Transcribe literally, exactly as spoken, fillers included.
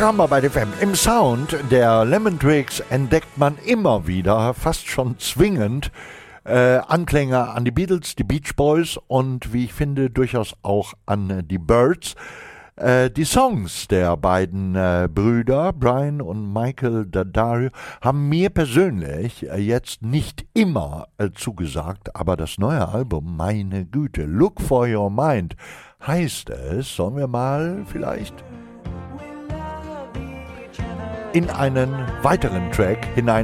Programm bei F M. Im Sound der Lemon Twigs entdeckt man immer wieder, fast schon zwingend, äh, Anklänge an die Beatles, die Beach Boys und, wie ich finde, durchaus auch an äh, die Byrds. Äh, die Songs der beiden äh, Brüder, Brian und Michael D'Addario, haben mir persönlich äh, jetzt nicht immer äh, zugesagt, aber das neue Album, meine Güte, Look for Your Mind, heißt es, sollen wir mal vielleicht in einen weiteren Track hinein